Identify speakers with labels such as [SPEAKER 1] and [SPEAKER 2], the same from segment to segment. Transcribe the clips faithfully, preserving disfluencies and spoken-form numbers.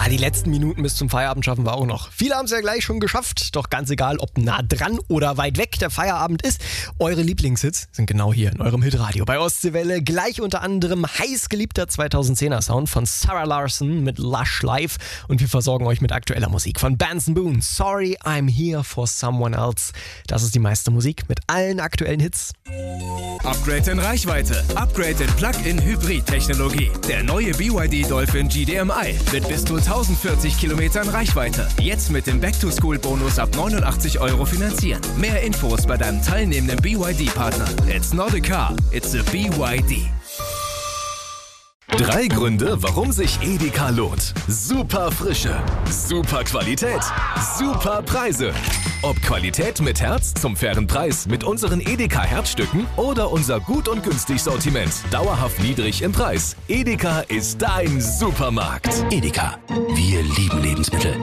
[SPEAKER 1] Ja, die letzten Minuten bis zum Feierabend schaffen wir auch noch. Viele haben es ja gleich schon geschafft, doch ganz egal, ob nah dran oder weit weg der Feierabend ist. Eure Lieblingshits sind genau hier in eurem Hitradio bei Ostseewelle. Gleich unter anderem heiß geliebter zweitausendzehner Sound von Sarah Larson mit Lush Life. Und wir versorgen euch mit aktueller Musik von Benson Boone. Sorry, I'm here for someone else. Das ist die meiste Musik mit allen aktuellen Hits.
[SPEAKER 2] Upgrade in Reichweite. Upgrade in Plug-in-Hybrid-Technologie. Der neue B Y D Dolphin G D M I mit bis zu tausendvierzig Kilometern Reichweite. Jetzt mit dem Back-to-School-Bonus ab neunundachtzig Euro finanzieren. Mehr Infos bei deinem teilnehmenden B Y D-Partner. It's not a car, it's a B Y D.
[SPEAKER 3] Drei Gründe, warum sich Edeka lohnt. Super Frische, super Qualität, super Preise. Ob Qualität mit Herz zum fairen Preis mit unseren Edeka Herzstücken oder unser gut und günstig Sortiment, dauerhaft niedrig im Preis. Edeka ist dein Supermarkt.
[SPEAKER 4] Edeka, wir lieben Lebensmittel.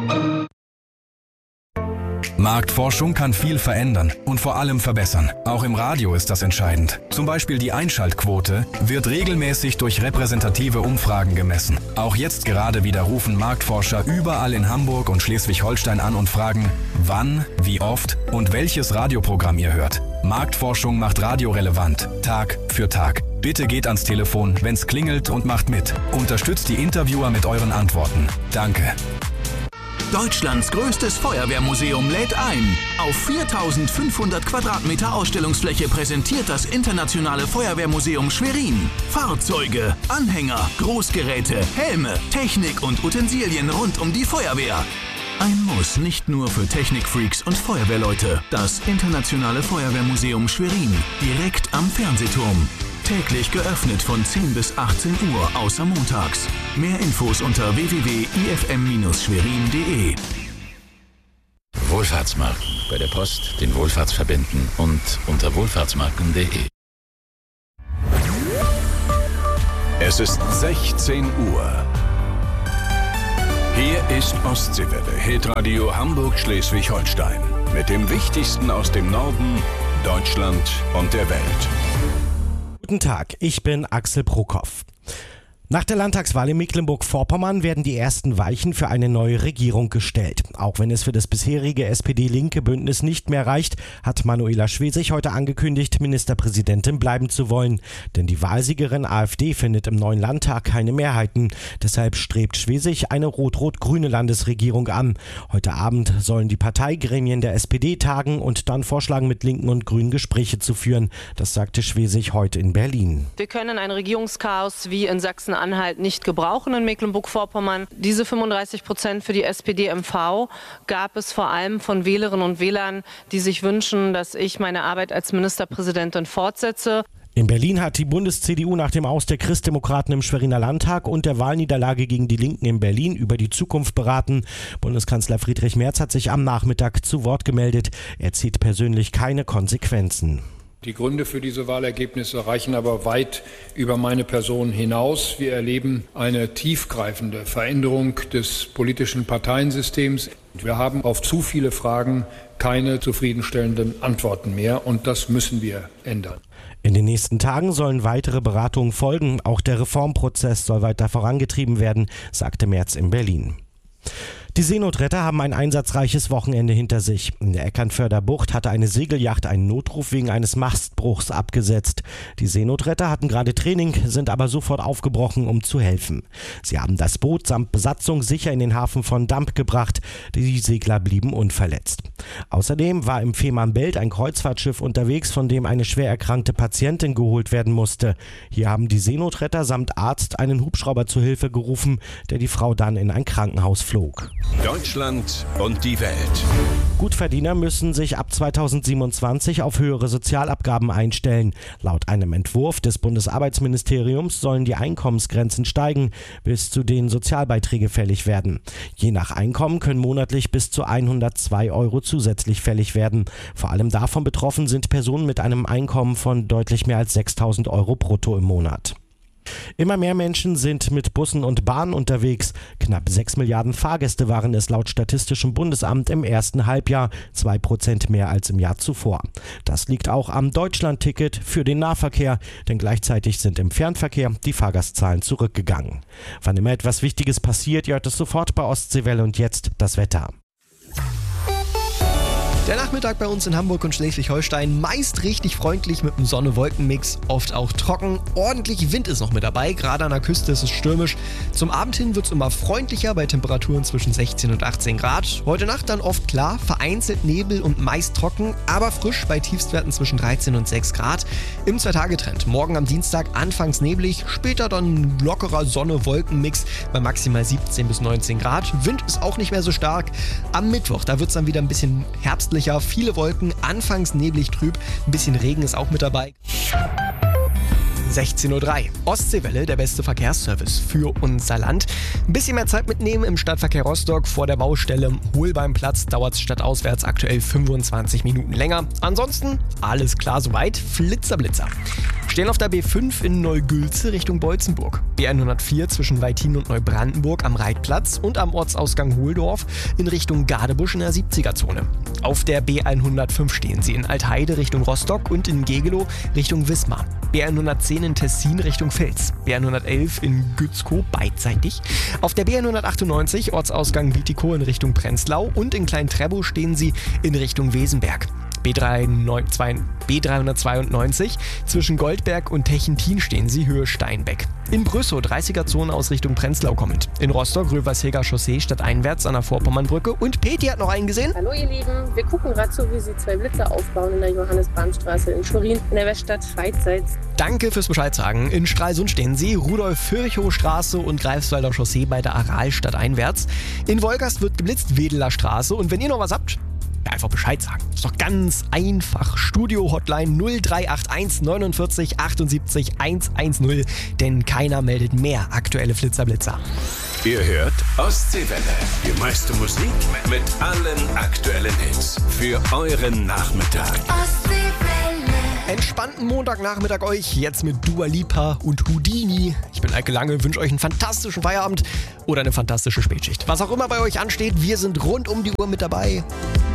[SPEAKER 5] Marktforschung kann viel verändern und vor allem verbessern. Auch im Radio ist das entscheidend. Zum Beispiel die Einschaltquote wird regelmäßig durch repräsentative Umfragen gemessen. Auch jetzt gerade wieder rufen Marktforscher überall in Hamburg und Schleswig-Holstein an und fragen, wann, wie oft und welches Radioprogramm ihr hört. Marktforschung macht Radio relevant, Tag für Tag. Bitte geht ans Telefon, wenn's klingelt, und macht mit. Unterstützt die Interviewer mit euren Antworten. Danke.
[SPEAKER 4] Deutschlands größtes Feuerwehrmuseum lädt ein. Auf viertausendfünfhundert Quadratmeter Ausstellungsfläche präsentiert das Internationale Feuerwehrmuseum Schwerin Fahrzeuge, Anhänger, Großgeräte, Helme, Technik und Utensilien rund um die Feuerwehr. Ein Muss nicht nur für Technikfreaks und Feuerwehrleute. Das Internationale Feuerwehrmuseum Schwerin, direkt am Fernsehturm. Täglich geöffnet von zehn bis achtzehn Uhr, außer montags. Mehr Infos unter w w w punkt i f m schwerin punkt d e.
[SPEAKER 6] Wohlfahrtsmarken. Bei der Post, den Wohlfahrtsverbänden und unter wohlfahrtsmarken punkt d e.
[SPEAKER 3] Es ist sechzehn Uhr. Hier ist Ostseewelle, Hitradio Hamburg-Schleswig-Holstein. Mit dem Wichtigsten aus dem Norden, Deutschland und der Welt.
[SPEAKER 7] Guten Tag, ich bin Axel Prokop. Nach der Landtagswahl in Mecklenburg-Vorpommern werden die ersten Weichen für eine neue Regierung gestellt. Auch wenn es für das bisherige S P D-Linke-Bündnis nicht mehr reicht, hat Manuela Schwesig heute angekündigt, Ministerpräsidentin bleiben zu wollen. Denn die Wahlsiegerin AfD findet im neuen Landtag keine Mehrheiten. Deshalb strebt Schwesig eine rot-rot-grüne Landesregierung an. Heute Abend sollen die Parteigremien der S P D tagen und dann vorschlagen, mit Linken und Grünen Gespräche zu führen. Das sagte Schwesig heute in Berlin.
[SPEAKER 8] Wir können ein Regierungschaos wie in Sachsen Anhalt nicht gebrauchen in Mecklenburg-Vorpommern. Diese fünfunddreißig Prozent für die S P D M V gab es vor allem von Wählerinnen und Wählern, die sich wünschen, dass ich meine Arbeit als Ministerpräsidentin fortsetze.
[SPEAKER 7] In Berlin hat die Bundes-C D U nach dem Aus der Christdemokraten im Schweriner Landtag und der Wahlniederlage gegen die Linken in Berlin über die Zukunft beraten. Bundeskanzler Friedrich Merz hat sich am Nachmittag zu Wort gemeldet. Er zieht persönlich keine Konsequenzen.
[SPEAKER 9] Die Gründe für diese Wahlergebnisse reichen aber weit über meine Person hinaus. Wir erleben eine tiefgreifende Veränderung des politischen Parteiensystems. Wir haben auf zu viele Fragen keine zufriedenstellenden Antworten mehr, und das müssen wir ändern.
[SPEAKER 7] In den nächsten Tagen sollen weitere Beratungen folgen. Auch der Reformprozess soll weiter vorangetrieben werden, sagte Merz in Berlin. Die Seenotretter haben ein einsatzreiches Wochenende hinter sich. In der Eckernförder Bucht hatte eine Segelyacht einen Notruf wegen eines Mastbruchs abgesetzt. Die Seenotretter hatten gerade Training, sind aber sofort aufgebrochen, um zu helfen. Sie haben das Boot samt Besatzung sicher in den Hafen von Damp gebracht. Die Segler blieben unverletzt. Außerdem war im Fehmarnbelt ein Kreuzfahrtschiff unterwegs, von dem eine schwer erkrankte Patientin geholt werden musste. Hier haben die Seenotretter samt Arzt einen Hubschrauber zu Hilfe gerufen, der die Frau dann in ein Krankenhaus flog.
[SPEAKER 3] Deutschland und die Welt.
[SPEAKER 7] Gutverdiener müssen sich ab zweitausendsiebenundzwanzig auf höhere Sozialabgaben einstellen. Laut einem Entwurf des Bundesarbeitsministeriums sollen die Einkommensgrenzen steigen, bis zu denen Sozialbeiträge fällig werden. Je nach Einkommen können monatlich bis zu hundertzwei Euro zusätzlich fällig werden. Vor allem davon betroffen sind Personen mit einem Einkommen von deutlich mehr als sechstausend Euro brutto im Monat. Immer mehr Menschen sind mit Bussen und Bahnen unterwegs. Knapp sechs Milliarden Fahrgäste waren es laut Statistischem Bundesamt im ersten Halbjahr, zwei Prozent mehr als im Jahr zuvor. Das liegt auch am Deutschland-Ticket für den Nahverkehr, denn gleichzeitig sind im Fernverkehr die Fahrgastzahlen zurückgegangen. Wann immer etwas Wichtiges passiert, ihr hört es sofort bei Ostseewelle und jetzt das Wetter.
[SPEAKER 1] Der Nachmittag bei uns in Hamburg und Schleswig-Holstein meist richtig freundlich mit einem Sonne-Wolken-Mix, oft auch trocken. Ordentlich Wind ist noch mit dabei, gerade an der Küste ist es stürmisch. Zum Abend hin wird es immer freundlicher bei Temperaturen zwischen sechzehn und achtzehn Grad. Heute Nacht dann oft klar, vereinzelt Nebel und meist trocken, aber frisch bei Tiefstwerten zwischen dreizehn und sechs Grad. Im Zwei-Tage-Trend. Morgen am Dienstag anfangs neblig, später dann lockerer Sonne-Wolken-Mix bei maximal siebzehn bis neunzehn Grad. Wind ist auch nicht mehr so stark. Am Mittwoch, da wird es dann wieder ein bisschen herbstlich. Viele Wolken, anfangs neblig trüb, ein bisschen Regen ist auch mit dabei. sechzehn Uhr drei. Ostseewelle, der beste Verkehrsservice für unser Land. Ein bisschen mehr Zeit mitnehmen im Stadtverkehr Rostock vor der Baustelle am Holbeimplatz dauert es stadtauswärts aktuell fünfundzwanzig Minuten länger. Ansonsten alles klar soweit. Flitzer, Blitzer. Stehen auf der B fünf in Neugülze Richtung Bolzenburg. B hundertvier zwischen Weitin und Neubrandenburg am Reitplatz und am Ortsausgang Hohldorf in Richtung Gadebusch in der siebziger-Zone. Auf der B hundertfünf stehen sie in Altheide Richtung Rostock und in Gegelow Richtung Wismar. B hundertzehn in Tessin Richtung Vils. B hundertelf in Gützkow beidseitig. Auf der B hundertachtundneunzig Ortsausgang Wietikow in Richtung Prenzlau und in Klein-Trebow stehen sie in Richtung Wesenberg. B dreihundertzweiundneunzig zwischen Goldberg und Techentin stehen sie Höhe Steinbeck. In Brüssow dreißiger-Zone aus Richtung Prenzlau kommend. In Rostock Röversheger Chaussee stadteinwärts an der Vorpommernbrücke. Und Peti hat noch einen gesehen.
[SPEAKER 10] Hallo ihr Lieben, wir gucken gerade zu, wie sie zwei Blitzer aufbauen in der Johannes-Bahn-Straße in Schwerin in der Weststadt Freizeit.
[SPEAKER 1] Danke fürs Bescheid sagen. In Stralsund stehen sie Rudolf-Virchow-Straße und Greifswalder Chaussee bei der Aral stadteinwärts. In Wolgast wird geblitzt Wedeler Straße. Und wenn ihr noch was habt, ja, einfach Bescheid sagen. Ist doch ganz einfach. Studio-Hotline null drei acht eins neunundvierzig achtundsiebzig hundertzehn, denn keiner meldet mehr aktuelle Flitzer-Blitzer.
[SPEAKER 3] Ihr hört Ostseewelle. Die meiste Musik mit allen aktuellen Hits. Für euren Nachmittag.
[SPEAKER 1] Entspannten Montagnachmittag euch, jetzt mit Dua Lipa und Houdini. Ich bin Eike Lange, wünsche euch einen fantastischen Feierabend oder eine fantastische Spätschicht. Was auch immer bei euch ansteht, wir sind rund um die Uhr mit dabei.